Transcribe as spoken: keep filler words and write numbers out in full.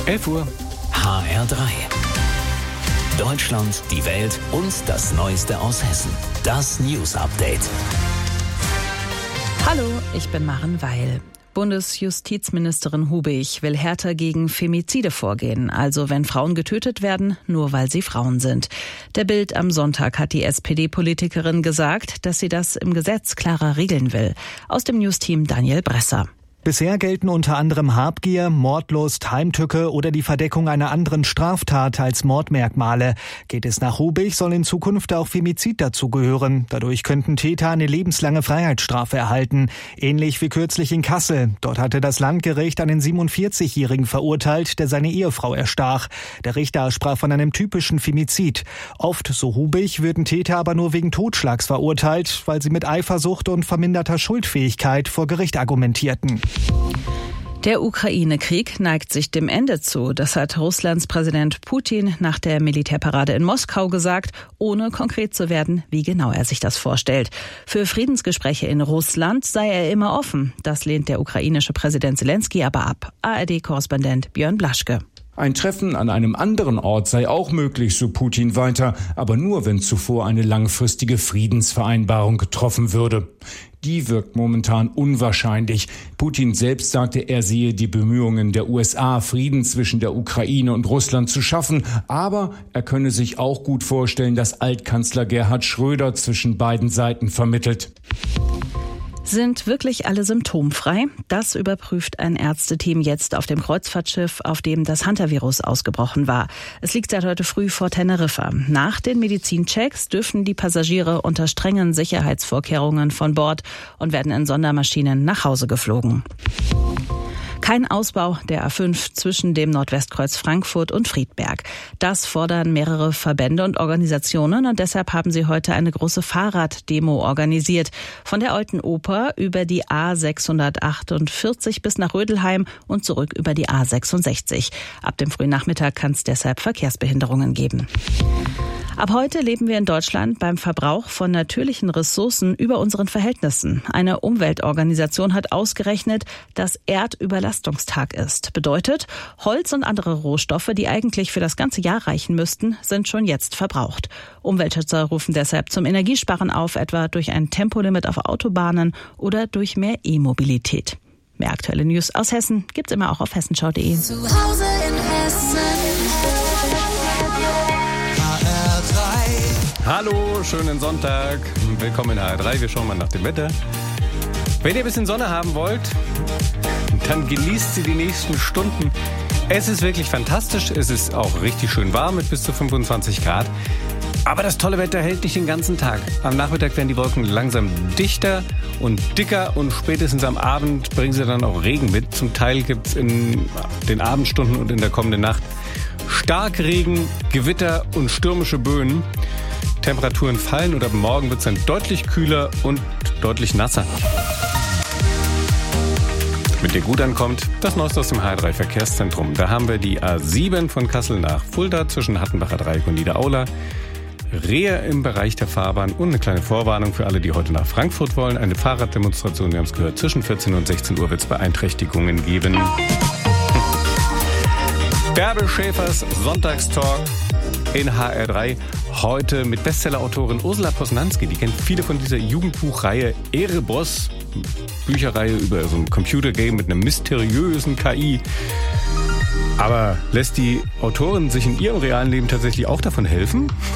elf Uhr. H R drei. Deutschland, die Welt und das Neueste aus Hessen. Das News Update. Hallo, ich bin Maren Weil. Bundesjustizministerin Hubig will härter gegen Femizide vorgehen, also wenn Frauen getötet werden, nur weil sie Frauen sind. Der Bild am Sonntag hat die S P D-Politikerin gesagt, dass sie das im Gesetz klarer regeln will. Aus dem Newsteam Daniel Bresser. Bisher gelten unter anderem Habgier, Mordlust, Heimtücke oder die Verdeckung einer anderen Straftat als Mordmerkmale. Geht es nach Hubig, soll in Zukunft auch Femizid dazugehören. Dadurch könnten Täter eine lebenslange Freiheitsstrafe erhalten. Ähnlich wie kürzlich in Kassel. Dort hatte das Landgericht einen siebenundvierzigjährigen verurteilt, der seine Ehefrau erstach. Der Richter sprach von einem typischen Femizid. Oft, so Hubig, würden Täter aber nur wegen Totschlags verurteilt, weil sie mit Eifersucht und verminderter Schuldfähigkeit vor Gericht argumentierten. Der Ukraine-Krieg neigt sich dem Ende zu. Das hat Russlands Präsident Putin nach der Militärparade in Moskau gesagt, ohne konkret zu werden, wie genau er sich das vorstellt. Für Friedensgespräche in Russland sei er immer offen. Das lehnt der ukrainische Präsident Zelensky aber ab. A R D-Korrespondent Björn Blaschke. Ein Treffen an einem anderen Ort sei auch möglich, so Putin weiter, aber nur, wenn zuvor eine langfristige Friedensvereinbarung getroffen würde. Die wirkt momentan unwahrscheinlich. Putin selbst sagte, er sehe die Bemühungen der U S A, Frieden zwischen der Ukraine und Russland zu schaffen, aber er könne sich auch gut vorstellen, dass Altkanzler Gerhard Schröder zwischen beiden Seiten vermittelt. Sind wirklich alle symptomfrei? Das überprüft ein Ärzteteam jetzt auf dem Kreuzfahrtschiff, auf dem das Hantavirus ausgebrochen war. Es liegt seit heute früh vor Teneriffa. Nach den Medizinchecks dürfen die Passagiere unter strengen Sicherheitsvorkehrungen von Bord und werden in Sondermaschinen nach Hause geflogen. Kein Ausbau der A fünf zwischen dem Nordwestkreuz Frankfurt und Friedberg. Das fordern mehrere Verbände und Organisationen und deshalb haben sie heute eine große Fahrraddemo organisiert. Von der Alten Oper über die A sechshundertachtundvierzig bis nach Rödelheim und zurück über die A sechsundsechzig. Ab dem frühen Nachmittag kann es deshalb Verkehrsbehinderungen geben. Ab heute leben wir in Deutschland beim Verbrauch von natürlichen Ressourcen über unseren Verhältnissen. Eine Umweltorganisation hat ausgerechnet, dass Erdüberlastungstag ist. Bedeutet, Holz und andere Rohstoffe, die eigentlich für das ganze Jahr reichen müssten, sind schon jetzt verbraucht. Umweltschützer rufen deshalb zum Energiesparen auf, etwa durch ein Tempolimit auf Autobahnen oder durch mehr E-Mobilität. Mehr aktuelle News aus Hessen gibt's immer auch auf hessenschau punkt de. Zu Hause in Hessen. Hallo, schönen Sonntag. Willkommen in H R drei. Wir schauen mal nach dem Wetter. Wenn ihr ein bisschen Sonne haben wollt, dann genießt sie die nächsten Stunden. Es ist wirklich fantastisch. Es ist auch richtig schön warm mit bis zu fünfundzwanzig Grad. Aber das tolle Wetter hält nicht den ganzen Tag. Am Nachmittag werden die Wolken langsam dichter und dicker und spätestens am Abend bringen sie dann auch Regen mit. Zum Teil gibt es in den Abendstunden und in der kommenden Nacht Starkregen, Gewitter und stürmische Böen. Temperaturen fallen und ab morgen wird es dann deutlich kühler und deutlich nasser. Mit dir gut ankommt, das Neueste aus dem H R drei Verkehrszentrum. Da haben wir die A sieben von Kassel nach Fulda zwischen Hattenbacher Dreieck und Niederaula. Rehe im Bereich der Fahrbahn und eine kleine Vorwarnung für alle, die heute nach Frankfurt wollen. Eine Fahrraddemonstration, wir haben es gehört, zwischen vierzehn und sechzehn Uhr wird es Beeinträchtigungen geben. Bärbel Schäfers Sonntagstalk in H R drei. Heute mit Bestsellerautorin Ursula Posnanski. Die kennt viele von dieser Jugendbuchreihe Erebos. Bücherreihe über so ein Computergame mit einer mysteriösen K I. Aber lässt die Autorin sich in ihrem realen Leben tatsächlich auch davon helfen?